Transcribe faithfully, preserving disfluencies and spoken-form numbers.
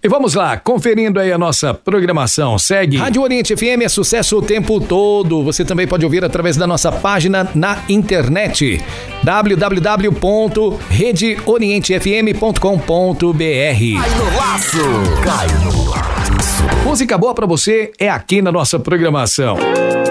E vamos lá, conferindo aí a nossa programação. Segue. Rádio Oriente F M é sucesso o tempo todo. Você também pode ouvir através da nossa página na internet. w w w ponto rede oriente f m ponto com ponto b r. Cai no laço. Cai no laço. Música boa pra você é aqui na nossa programação.